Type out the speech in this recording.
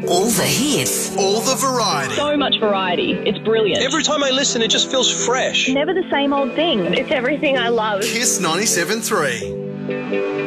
All the hits. All the variety. So much variety. It's brilliant. Every time I listen, it just feels fresh. Never the same old thing. It's everything I love. Kiss 97.3.